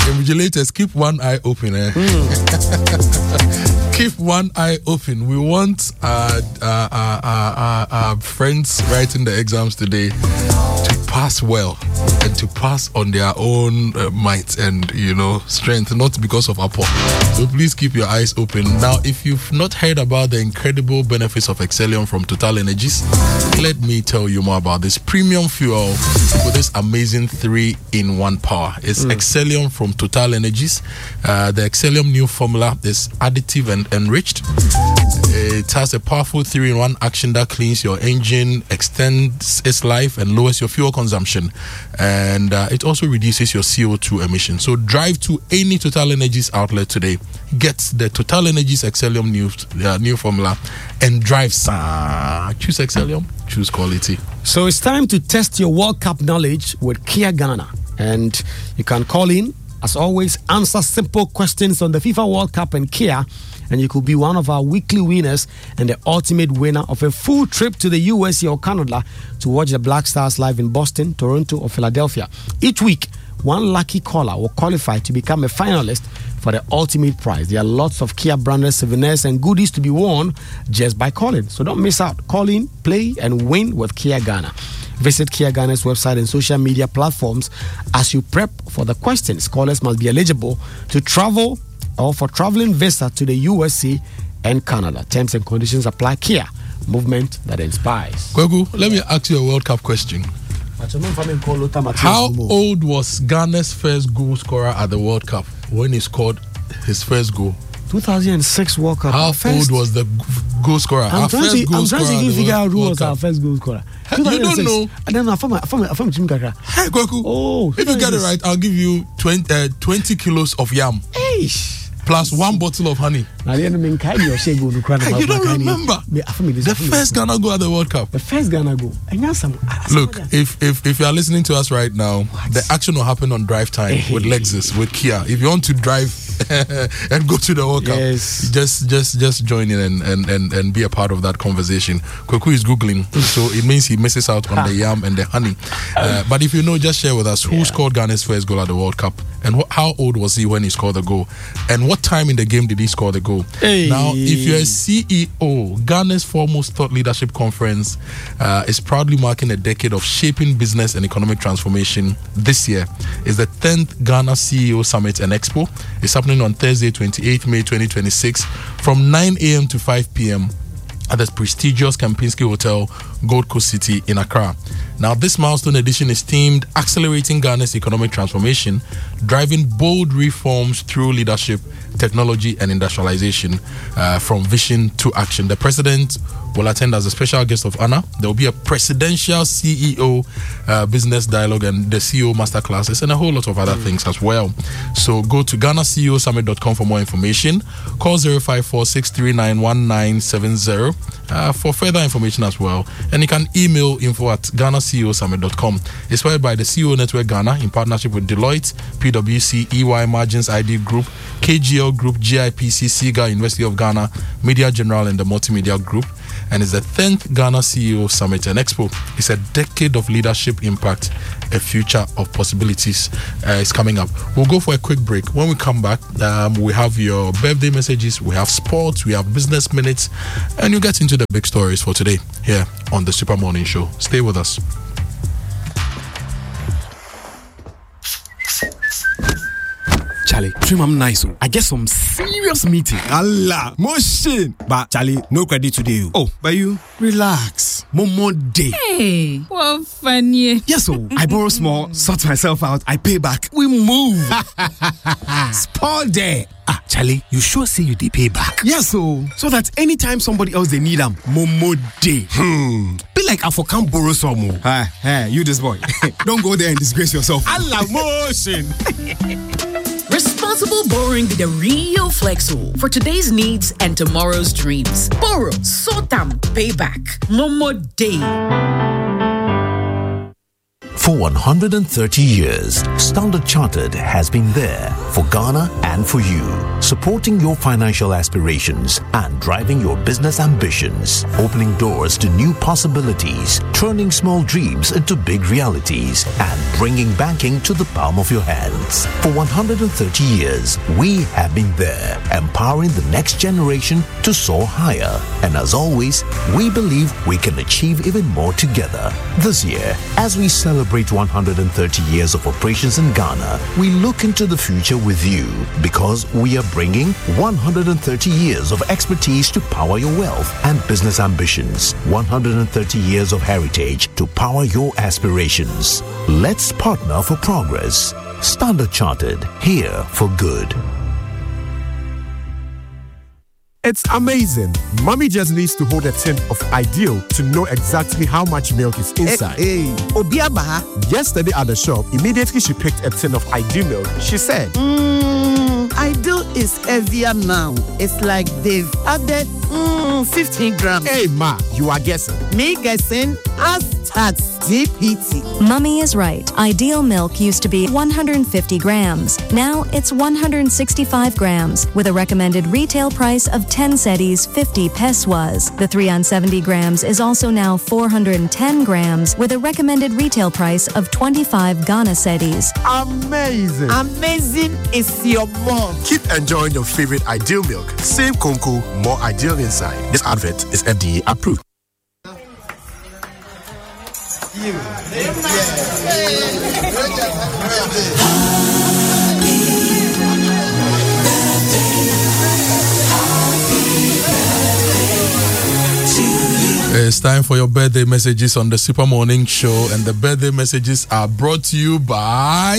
Invigilators, keep one eye open. Keep one eye open. We want our friends writing the exams today to pass well and to pass on their own might and strength, not because of Apple. So please keep your eyes open. Now, if you've not heard about the incredible benefits of Excellium from Total Energies, let me tell you more about this premium fuel with this amazing 3-in-1 power. It's Excellium from Total Energies. The Excellium new formula is additive and enriched. It has a powerful 3-in-1 action that cleans your engine, extends its life, and lowers your fuel consumption. And it also reduces your CO2 emissions. So drive to any Total Energies outlet today. Get the Total Energies Excellium new formula and drive. Choose Excellium, choose quality. So it's time to test your World Cup knowledge with Kia Ghana. And you can call in, as always, answer simple questions on the FIFA World Cup and Kia, and you could be one of our weekly winners and the ultimate winner of a full trip to the USA or Canada to watch the Black Stars live in Boston, Toronto, or Philadelphia. Each week, one lucky caller will qualify to become a finalist for the ultimate prize. There are lots of Kia branded souvenirs and goodies to be won just by calling. So don't miss out. Call in, play, and win with Kia Ghana. Visit Kia Ghana's website and social media platforms as you prep for the questions. Callers must be eligible to travel or for traveling visa to the USA and Canada. Terms and conditions apply. Kia, movement that inspires. Kwegu, let me ask you a World Cup question. How old was Ghana's first goal scorer at the World Cup when he scored his first goal? 2006 World Cup. How old was the goal scorer? I'm trying to figure out who was our first goal scorer. You don't know? I don't know. Hey, Kweku. Oh, if you get it right, I'll give you 20 kilos of yam. Plus 1 bottle of honey. You don't remember? The first Ghana goal at the World Cup. The first Ghana goal. Look, if you are listening to us right now, the action will happen on drive time with Lexus, with Kia. If you want to drive and go to the World Cup, just join in and be a part of that conversation. Kweku is Googling, so it means he misses out on the yam and the honey. But if you know, just share with us who scored Ghana's first goal at the World Cup and how old was he when he scored the goal and what time in the game did he score the goal. Now, if you're a CEO, Ghana's foremost thought leadership conference is proudly marking a decade of shaping business and economic transformation. This year is the 10th Ghana CEO Summit and Expo. It's happening on Thursday, 28th May 2026 from 9 a.m. to 5 p.m. at the prestigious Kempinski Hotel, Gold Coast City in Accra. Now, this milestone edition is themed Accelerating Ghana's Economic Transformation, Driving Bold Reforms Through Leadership, Technology and Industrialization, from Vision to Action. The President will attend as a special guest of honor. There will be a presidential CEO business dialogue and the CEO masterclasses and a whole lot of other things as well. So go to GhanaCEOSummit.com for more information. Call 0546391970 for further information as well. And you can email info@GhanaCEOSummit.com. It's powered by the CEO Network Ghana in partnership with Deloitte, PwC, EY, Margins ID Group, KGL Group, GIPC, SIGA, University of Ghana, Media General, and the Multimedia Group. And it's the 10th Ghana CEO Summit and Expo. It's a decade of leadership impact, a future of possibilities is coming up. We'll go for a quick break. When we come back, we have your birthday messages, we have sports, we have business minutes, and you get into the big stories for today here on the Super Morning Show. Stay with us. Charlie, dream I'm nice. I get some serious meeting. Allah, motion. But Charlie, no credit today. Oh, but you relax. Momo day. Hey, what funny. Yes, so I borrow small, sort myself out, I pay back. We move. Spoil there. Ah, Charlie, you sure say you did pay back? Yes, so that anytime somebody else they need them, Momo day. Be like I can't borrow some more. Hey, you this boy. Don't go there and disgrace yourself. Allah, motion. Responsible borrowing with the real Flexo for today's needs and tomorrow's dreams. Borrow, sort them, pay back. Momo Day. For 130 years, Standard Chartered has been there for Ghana and for you, supporting your financial aspirations and driving your business ambitions, opening doors to new possibilities, turning small dreams into big realities, and bringing banking to the palm of your hands. For 130 years, we have been there, empowering the next generation to soar higher. And as always, we believe we can achieve even more together. This year, as we celebrate 130 years of operations in Ghana, we look into the future with you because we are bringing 130 years of expertise to power your wealth and business ambitions. 130 years of heritage to power your aspirations. Let's partner for progress. Standard Chartered, here for good. It's amazing. Mommy just needs to hold a tin of Ideal to know exactly how much milk is inside. Yesterday at the shop, immediately she picked a tin of Ideal milk. She said, Ideal is heavier now. It's like they've added 15 grams. Hey ma, you are guessing. Me guessing? Hashtag DPT. Mummy is right. Ideal milk used to be 150 grams. Now it's 165 grams with a recommended retail price of 10 cedis 50 pesewas. The 3 on 70 grams is also now 410 grams with a recommended retail price of 25 Ghana cedis. Amazing. Amazing is your mom. Keep enjoying your favorite Ideal milk. Same Conco, more Ideal inside. This advert is FDA approved. It's time for your birthday messages on the Super Morning Show, and the birthday messages are brought to you by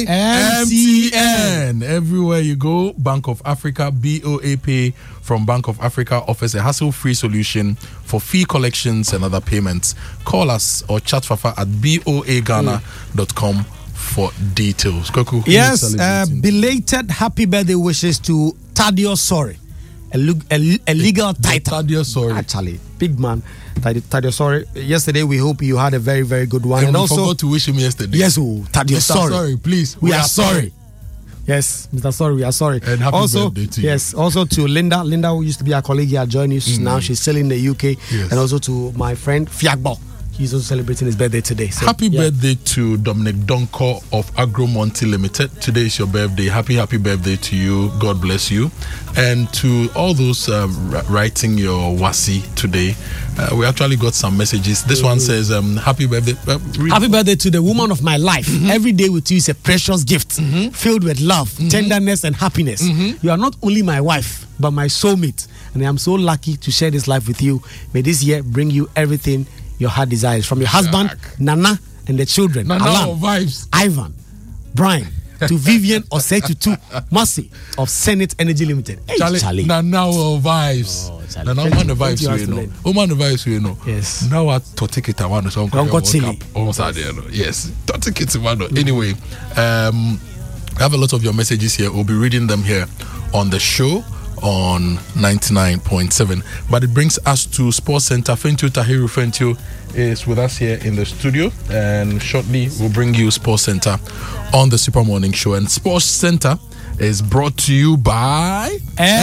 MTN. Everywhere you go, Bank of Africa, BOA Pay from Bank of Africa offers a hassle-free solution for fee collections and other payments. Call us or chat Fafa at boaghana.com for details. Koku, yes, belated happy birthday wishes to Thaddeus Sorry, a legal title. Thaddeus Sorry, actually, big man. Thaddeus Sorry. Yesterday, we hope you had a very, very good one. And we also forgot to wish him yesterday. Yes, Thaddeus Sorry. Sorry, please. We are sorry. Yes, Mr. Sorry, we are sorry. And happy birthday to you. Yes, also to Linda. Linda, who used to be our colleague here at Joy News, now she's still in the UK. Yes. And also to my friend Fiagbo. He's also celebrating his birthday today. So, happy birthday to Dominic Donko of Agromonti Limited. Today is your birthday. Happy birthday to you. God bless you. And to all those writing your wasi today, we actually got some messages. This one says, happy birthday. Happy birthday to the woman of my life. Every day with you is a precious gift filled with love, tenderness, and happiness. You are not only my wife, but my soulmate. And I am so lucky to share this life with you. May this year bring you everything your heart desires, from your husband, Nana, and the children, Nana Alan, vibes. Ivan, Brian, to Vivian Osetutu Mercy of Senate Energy Limited. Hey, Charlie. Nana vibes. Nana man the vibes you know. Man the vibes you know. Yes. Now I to take it one so almost out there. Yes. To take it one. Anyway, I have a lot of your messages here. We'll be reading them here on the show on 99.7, but it brings us to Sports Center. Fentu Tahiru Fentu is with us here in the studio, and shortly we'll bring you Sports Center on the Super Morning Show. And Sports Center is brought to you by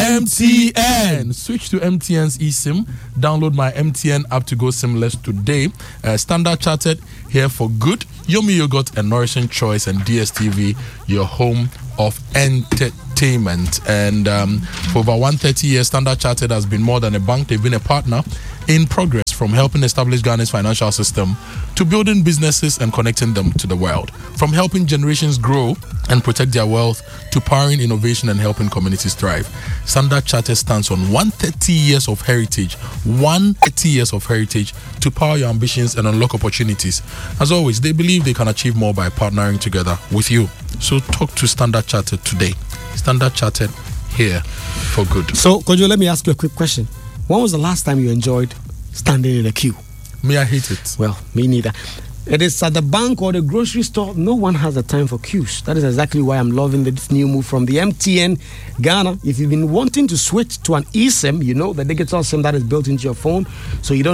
MTN. Switch to MTN's eSIM. Download my MTN app to go SIMless today. Standard Chartered, here for good. Yomi Yogurt and Nourishing Choice, and DSTV, your home of entertainment. And for over 130 years, Standard Chartered has been more than a bank. They've been a partner in progress, from helping establish Ghana's financial system to building businesses and connecting them to the world. From helping generations grow and protect their wealth to powering innovation and helping communities thrive. Standard Chartered stands on 130 years of heritage. 130 years of heritage to power your ambitions and unlock opportunities. As always, they believe they can achieve more by partnering together with you. So talk to Standard Chartered today. Standard Chartered, here for good. So, Kojo, let me ask you a quick question. When was the last time you enjoyed standing in a queue? Me, I hate it. Well, me neither. It is at the bank or the grocery store. No one has the time for queues. That is exactly why I'm loving this new move from the MTN Ghana. If you've been wanting to switch to an eSIM, you know, the digital SIM that is built into your phone, so you don't need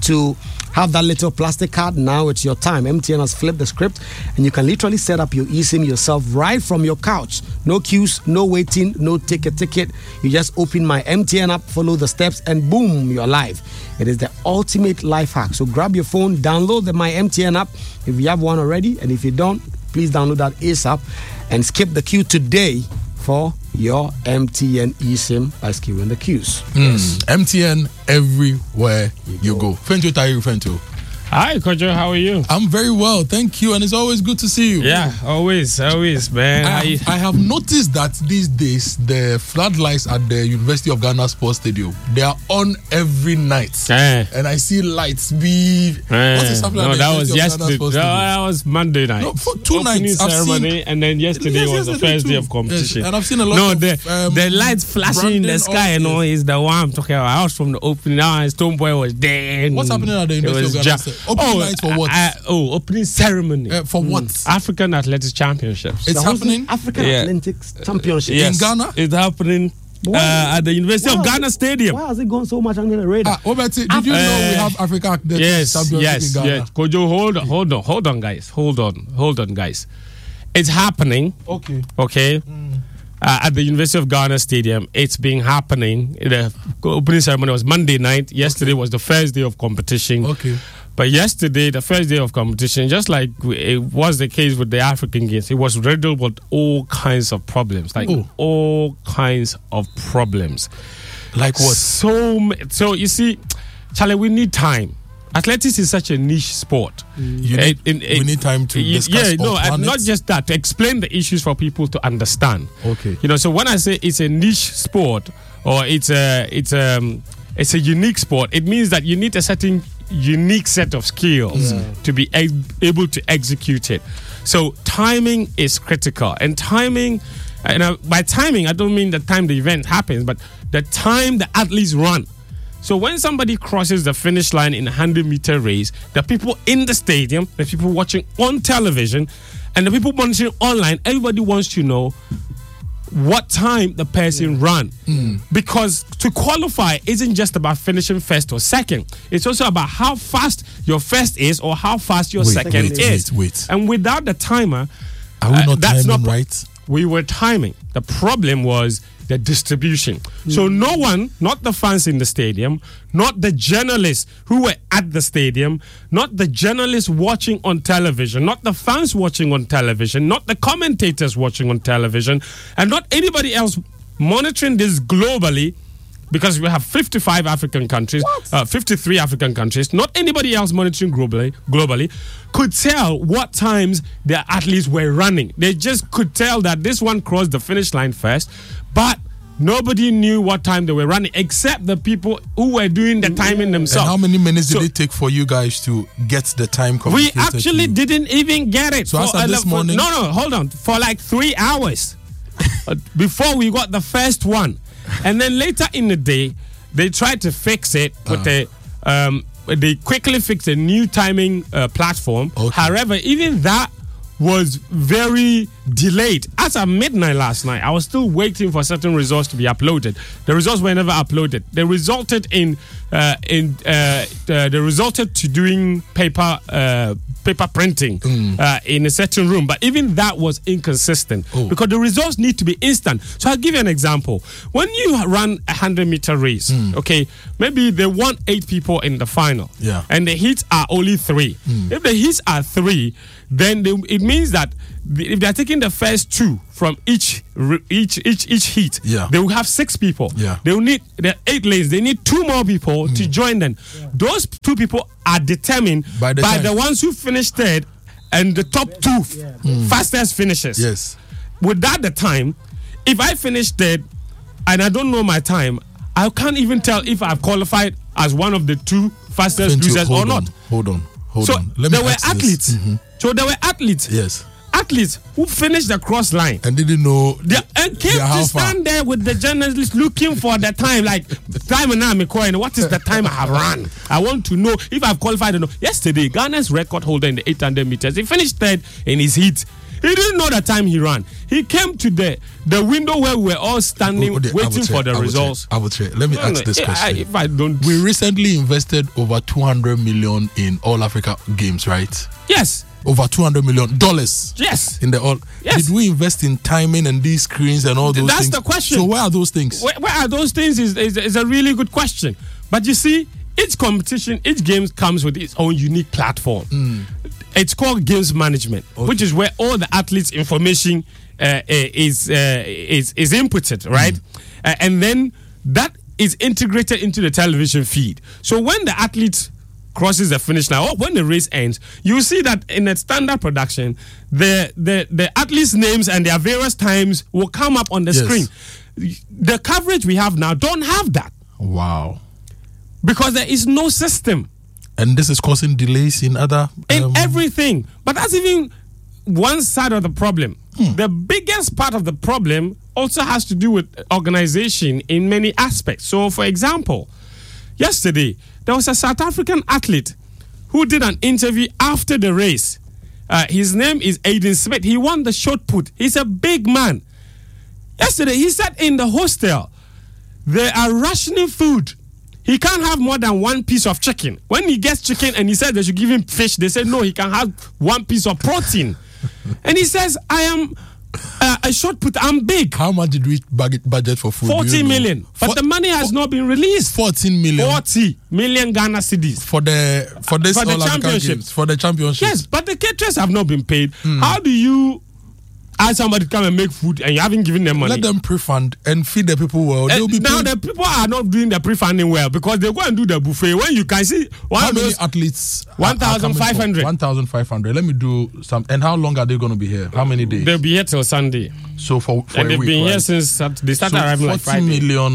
to have that little plastic card. Now it's your time. MTN has flipped the script, and you can literally set up your eSIM yourself right from your couch. No queues, no waiting, no take a ticket. You just open my MTN app, follow the steps, and boom, you're live. It is the ultimate life hack. So grab your phone, download the My MTN app if you have one already, and if you don't, please download that ASAP and skip the queue today for your MTN eSIM by skipping the queues. Yes. MTN everywhere you go. Fenjo Tayi Fenjo. Hi, Kojo. How are you? I'm very well, thank you, and it's always good to see you. Yeah, always, man. I have noticed that these days the floodlights at the University of Ghana Sports Stadium, they are on every night, and I see lights be. What is happening? No, that was yesterday. That was Monday night. No, for 2 nights. Ceremony, and then yesterday was the first day of competition. Yes, and I've seen a lot of the lights flashing in the sky. Is the one I'm talking about. I was from the opening. Now Stonebwoy was there. What's happening at the University of Ghana? Opening night for what? Opening ceremony. For what? African Athletics Championships. It's happening? African Athletics Championship. Yes. In Ghana? It's happening at the University of Ghana Stadium. Why has it gone so much under the radar? Did you know we have African Athletics Championship in Ghana? Yes. Kojo, hold on, guys. Hold on, guys. It's happening. Okay. At the University of Ghana Stadium, it's been happening. The opening ceremony was Monday night. Yesterday was the first day of competition. Okay. But yesterday, the first day of competition, just like it was the case with the African Games, it was riddled with all kinds of problems. All kinds of problems. Like what? So you see, Charlie, we need time. Athletics is such a niche sport. We need time to discuss. And not just that, to explain the issues for people to understand. Okay. So when I say it's a niche sport or it's a unique sport, it means that you need a certain unique set of skills to be able to execute it. So timing is critical, and timing, by timing I don't mean the time the event happens, but the time the athletes run. So when somebody crosses the finish line in a 100-meter race, the people in the stadium, the people watching on television, and the people monitoring online, everybody wants to know what time the person ran. Because to qualify isn't just about finishing first or second. It's also about how fast your first is or how fast your second is. Wait. And without the timer, are we not timing right? We were timing. The problem was the distribution. So no one, not the fans in the stadium, not the journalists who were at the stadium, not the journalists watching on television, not the fans watching on television, not the commentators watching on television, and not anybody else monitoring this globally, because we have 55 African countries, 53 African countries, not anybody else monitoring globally could tell what times their athletes were running. They just could tell that this one crossed the finish line first, but nobody knew what time they were running except the people who were doing the timing themselves. And how many minutes did it take for you guys to get the time communicated? We actually didn't even get it. So as of this morning? No, hold on. For like 3 hours before we got the first one. And then later in the day, they tried to fix it with they quickly fixed a new timing platform. However, even that was very delayed. As at midnight last night, I was still waiting for certain results to be uploaded. The results were never uploaded. They resulted they resulted to doing paper printing in a certain room, but even that was inconsistent because the results need to be instant. So I'll give you an example. When you run a 100-meter race, maybe they want 8 people in the final, and the heats are only 3. If the heats are 3, then it means that if they're taking the first 2 from each heat, they will have 6 people. They will need the 8 lanes. They need 2 more people to join them. Those 2 people are determined by the ones who finished third and the top 2 fastest finishers. Without the time, if I finish third and I don't know my time, I can't even tell if I've qualified as one of the 2 fastest losers or not. Hold on. There were athletes. So there were athletes. Yes. Athletes who finished the cross line and didn't know and came to stand there with the journalists looking for the time, like time and I'm calling. What is the time I have run? I want to know if I've qualified or not. Yesterday, Ghana's record holder in the 800 meters, he finished third in his heat. He didn't know the time he ran. He came to the window where we were all standing waiting for the results. Let me ask this question. If I don't, we recently invested over 200 million in All Africa Games, right? Yes. Over $200 million. Yes. In the all. Yes. Did we invest in timing and these screens and all those things? That's the question. So where are those things? Where are those things is a really good question. But you see, each competition, each game comes with its own unique platform. It's called games management, which is where all the athletes' information is inputted, right? And then that is integrated into the television feed. So when the athletes crosses the finish line, or when the race ends, you see that in a standard production, the athletes' names and their various times will come up on the screen. The coverage we have now don't have that. Wow. Because there is no system. And this is causing delays in other... in everything. But that's even one side of the problem. The biggest part of the problem also has to do with organization in many aspects. So, for example, yesterday, there was a South African athlete who did an interview after the race. His name is Aiden Smith. He won the shot put. He's a big man. Yesterday, he said in the hostel, they are rationing food. He can't have more than one piece of chicken. When he gets chicken and he said they should give him fish, they said no, he can have one piece of protein. And he says, I am a short put, I'm big. How much did we budget for food? 40 million. But the money has not been released. 14 million. 40 million Ghana cedis. For the championship. For the championship. Yes, but the caterers have not been paid. How do you ask somebody to come and make food and you haven't given them money? Let them pre-fund and feed the people well. They'll be now the people are not doing the pre-funding well because they go and do the buffet. When you can see how many athletes? 1,500. 1,500. Let me do some. And how long are they going to be here? How many days? They'll be here till Sunday. So for and a they've week, been right? here since they started arriving like Friday.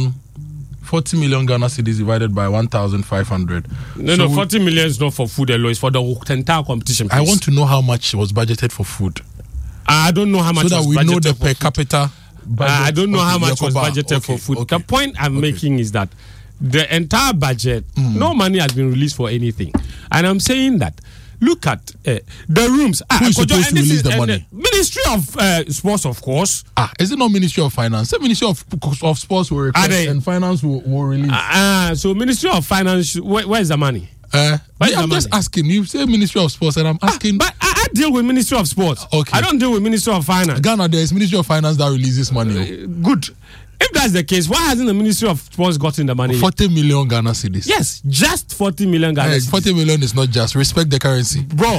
40 million Ghana cedis divided by 1,500. No, 40 million is not for food alone. It's for the entire competition. Please. I want to know how much was budgeted for food. I don't know how much. So that we know the per capita. I don't know how much was budgeted for food. Okay. The point I'm making is that the entire budget, no money has been released for anything, and I'm saying that. Look at the rooms. Who is supposed to release the money? Ministry of Sports, of course. Is it not Ministry of Finance? The Ministry of Sports will request and Finance will release. So Ministry of Finance, where is the money? I'm just asking. You say Ministry of Sports, and I'm asking. But I deal with Ministry of Sports. Okay. I don't deal with Ministry of Finance. Ghana, there is Ministry of Finance that releases money. Good. If that's the case, why hasn't the Ministry of Sports gotten the money? 40 million Ghana cedis. Yes, just 40 million Ghana cedis. 40 million is not just. Respect the currency. Bro,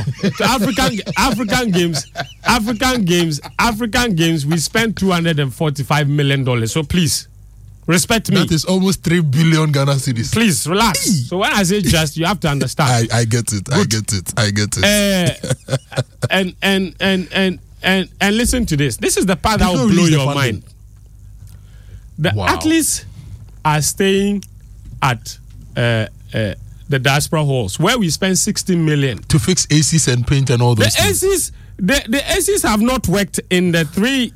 African games, we spent $245 million. So please, respect me. That is almost 3 billion Ghana cedis. Please, relax. So when I say just, you have to understand. I get it. I get it. And listen to this. This is the part that will blow your mind. The athletes are staying at the diaspora halls where we spend 16 million to fix ACs and paint and all those things. The ACs have not worked in the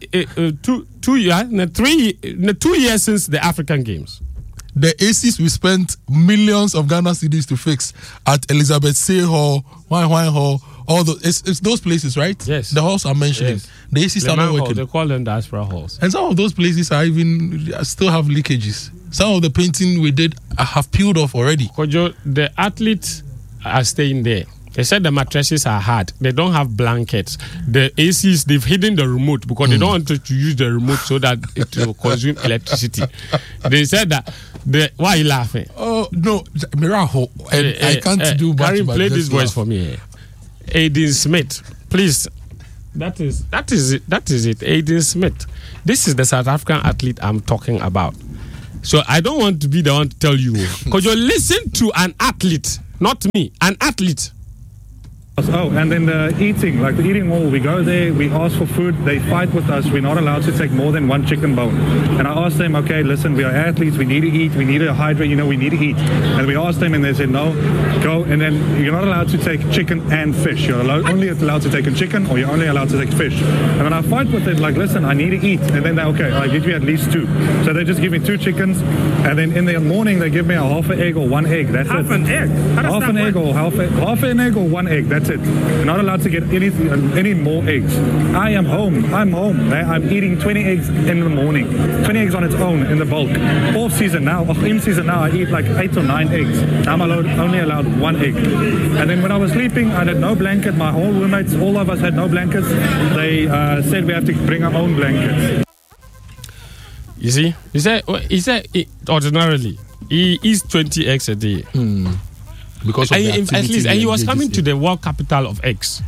2 years since the African Games. The ACs we spent millions of Ghana cedis to fix at Elizabeth Say Hall, Wine Hall, all those. It's those places, right? Yes. The halls I'm mentioning. Yes. The ACs are not working. They call them diaspora halls. And some of those places still have leakages. Some of the painting we did have peeled off already. Kojo, the athletes are staying there. They said the mattresses are hard. They don't have blankets. The ACs, they've hidden the remote because they don't want to use the remote so that it will consume electricity. They said that. Why are you laughing? Oh, no. Miraho. I can't do much. Karim, play this voice for me. Aiden Smith. Please. That is it. Aiden Smith. This is the South African athlete I'm talking about. So I don't want to be the one to tell you. Because you listen to an athlete, not me, an athlete. Oh, and then the eating hall, we go there, we ask for food, they fight with us, we're not allowed to take more than one chicken bone. And I asked them, okay, listen, we are athletes, we need to eat, we need to hydrate, we need to eat. And we asked them and they said, no, go, and then you're not allowed to take chicken and fish. You're only allowed to take a chicken or you're only allowed to take fish. And then I fight with them, like, listen, I need to eat. And then I give you at least 2. So they just give me 2 chickens, and then in the morning they give me a half an egg or 1 egg. That's half it. An egg? Half an egg or half an egg or 1 egg. That's That's it. You're not allowed to get any more eggs. I am home. I'm home. I'm eating 20 eggs in the morning. 20 eggs on its own in the bulk. Off season now, in season now, I eat like 8 or 9 eggs. I'm only allowed 1 egg. And then when I was sleeping, I had no blanket. My whole roommates, all of us had no blankets. They said we have to bring our own blankets. You see, he said ordinarily he eats 20 eggs a day. Because of the activity at least, and he was coming to the world capital of eggs.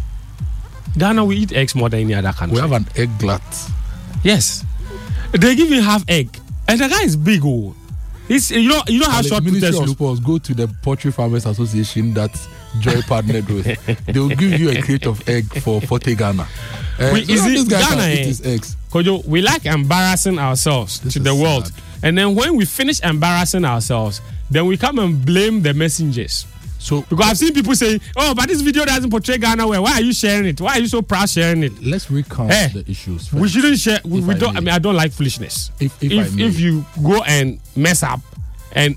Ghana, we eat eggs more than any other country. We have an egg glut. Yes, they give you half egg, and the guy is big. Oh, he's you know how short Ministry Peter's of Sports, go to the Poultry Farmers Association that Joy partnered with. They will give you a crate of egg for 40 Ghana. This guy can eat his eggs. Kojo, we like embarrassing ourselves to the world, and then when we finish embarrassing ourselves, then we come and blame the messengers. So, because I've seen people say, "Oh, but this video doesn't portray Ghana well. Why are you sharing it? Why are you so proud sharing it?" Let's recount the issues first. We shouldn't share. We don't. I mean, I don't like foolishness. If you go and mess up, and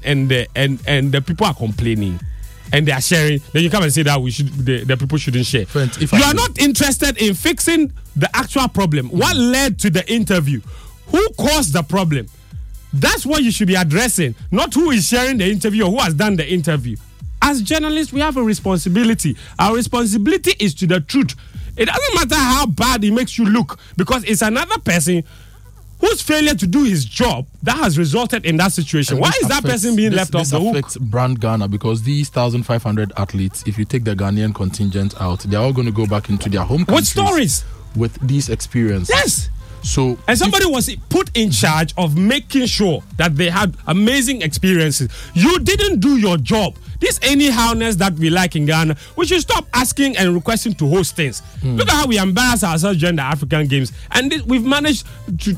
the people are complaining, and they are sharing, then you come and say that the people shouldn't share. Friend, you are not interested in fixing the actual problem. What led to the interview? Who caused the problem? That's what you should be addressing, not who is sharing the interview or who has done the interview. As journalists, we have a responsibility. Our responsibility is to the truth. It doesn't matter how bad it makes you look, because it's another person whose failure to do his job that has resulted in that situation. Why is that person being left off the hook? This affects brand Ghana, because these 1,500 athletes, if you take the Ghanaian contingent out, they're all going to go back into their home countries. With stories? With these experiences. Yes. So, and somebody was put in charge of making sure that they had amazing experiences. You didn't do your job. This anyhowness that we like in Ghana, we should stop asking and requesting to host things. Look at how we embarrass ourselves during the African Games, and we've managed to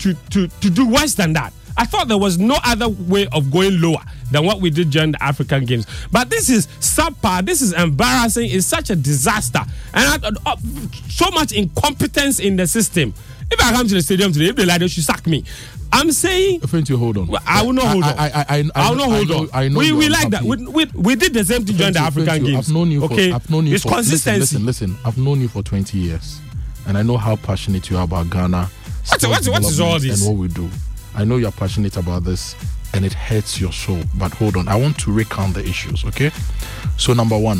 do worse than that. I thought there was no other way of going lower than what we did during the African Games. But this is subpar. This is embarrassing. It's such a disaster, and so much incompetence in the system. If I come to the stadium today, if they like, they should sack me. I'm saying, hold on. I will not hold on. I will not hold on. I know we like that. We did the same thing during the African Games. I've known you it's for consistency. Listen. I've known you for 20 years, and I know how passionate you are about Ghana. What is all this? And what we do. I know you're passionate about this, and it hurts your soul. But hold on, I want to recount the issues. Okay. So number one,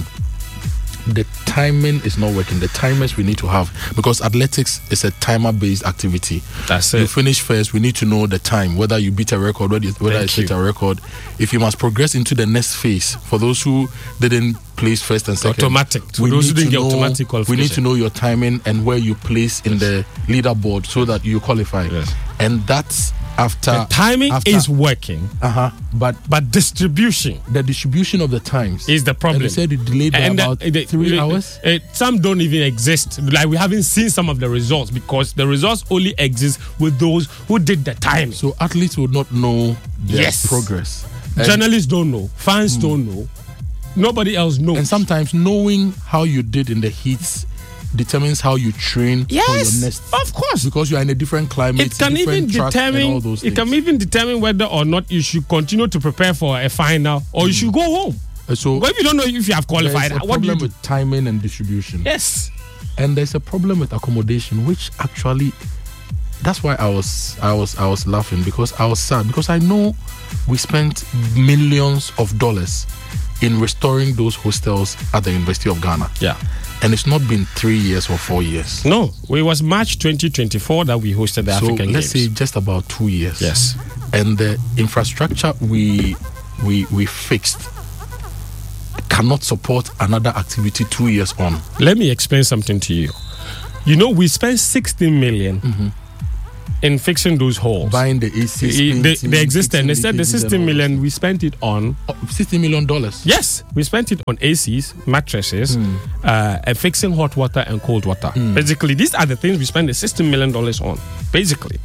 the timing is not working. The timers we need to have, because athletics is a timer-based activity. That's it. You finish first, we need to know the time, whether you beat a record, whether you set a record. If you must progress into the next phase, for those who didn't place first and second, automatic. For those who didn't get automatic qualification, we need to know your timing and where you place in the leaderboard so that you qualify. Yes. And that's after the timing is working, but the distribution of the times is the problem. And they said it delayed by about 3 hours. Some don't even exist. Like, we haven't seen some of the results, because the results only exist with those who did the time. So athletes would not know their progress. Journalists don't know. Fans don't know. Nobody else knows. And sometimes knowing how you did in the heats determines how you train for your next. Of course, because you are in a different climate. It can even determine. It can even determine whether or not you should continue to prepare for a final, or you should go home. So, but if you don't know if you have qualified, what do you do? With timing and distribution. Yes, and there's a problem with accommodation, which actually, that's why I was laughing, because I was sad, because I know we spent millions of dollars in restoring those hostels at the University of Ghana. Yeah. And it's not been 3 years or 4 years. No, it was March 2024 that we hosted the African Games. So let's say just about 2 years. Yes. And the infrastructure we fixed cannot support another activity 2 years on. Let me explain something to you. You know, we spent 16 million in fixing those halls, buying the ACs, they existed. They said the 16 million we spent it on $60 million. Yes, we spent it on ACs, mattresses, and fixing hot water and cold water. Basically, these are the things we spent the $16 million on. Basically,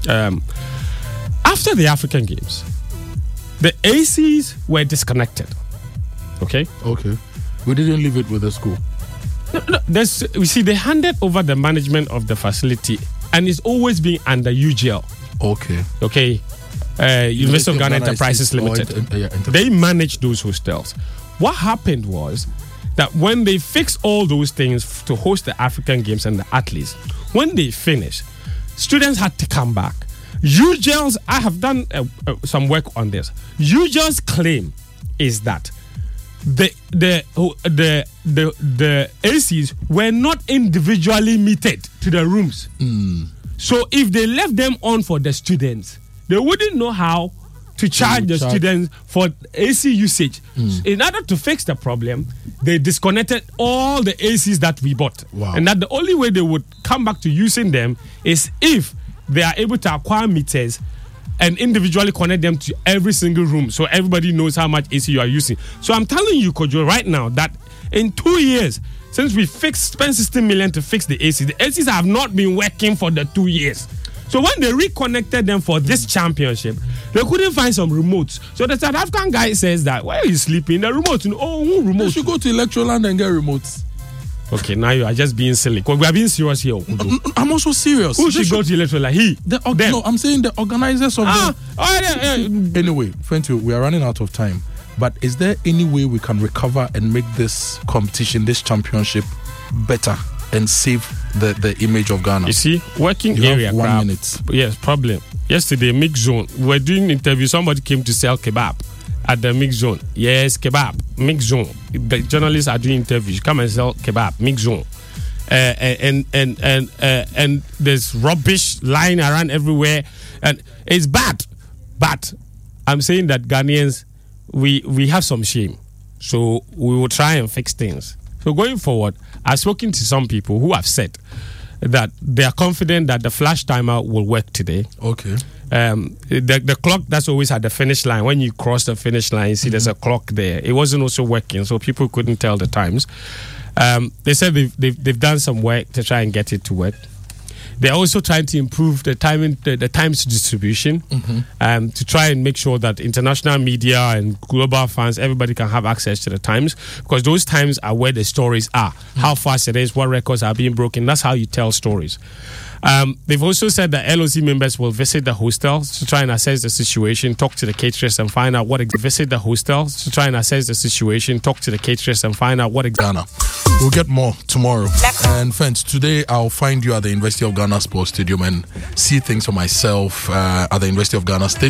after the African Games, the ACs were disconnected. Okay. We didn't leave it with the school. No, you see, they handed over the management of the facility, and it's always been under UGL. Okay. University of Ghana Enterprises Limited. They manage those hostels. What happened was that when they fix all those things to host the African Games and the athletes, when they finish, students had to come back. UGEL's, I have done some work on this. UGEL's claim is that the ACs were not individually meted to the rooms. So if they left them on for the students, they wouldn't know how to charge the students for AC usage. In order to fix the problem, they disconnected all the ACs that we bought. And that the only way they would come back to using them is if they are able to acquire meters and individually connect them to every single room so everybody knows how much AC you are using. So I'm telling you, Kojo, right now that in 2 years, since we spent 16 million to fix the ACs have not been working for the 2 years. So when they reconnected them for this championship, they couldn't find some remotes. So the South African guy says that, why are you sleeping? The remote, who remote? You should go to Electroland and get remotes. Okay, now you are just being silly. Because we are being serious here. I'm also serious. Who should go to Electroland? No, I'm saying the organizers of Anyway, Fentu, we are running out of time. But is there any way we can recover and make this competition, this championship, better and save the image of Ghana? You see, working you area. Have 1 minute. Yes, problem. Yesterday, mix zone. We were doing interview. Somebody came to sell kebab at the mix zone. Yes, kebab, mix zone. The journalists are doing interviews. Come and sell kebab, mix zone. And there's rubbish lying around everywhere, and it's bad. But I'm saying that Ghanaians, we have some shame, so we will try and fix things. So going forward, I've spoken to some people who have said that they are confident that the flash timer will work today. Okay. The clock that's always at the finish line, when you cross the finish line, you see there's a clock there. It wasn't also working, so people couldn't tell the times. They said they've done some work to try and get it to work. They're also trying to improve the timing, the times distribution, to try and make sure that international media and global fans, everybody can have access to the times, because those times are where the stories are. How fast it is, what records are being broken. That's how you tell stories. They've also said that LOC members will visit the hostels to try and assess the situation, talk to the caterers and find out what visit the hostels to try and assess the situation, talk to the caterers and find out what Ghana. We'll get more tomorrow. And friends, today I'll find you at the University of Ghana Sports Stadium and see things for myself at the University of Ghana Stadium.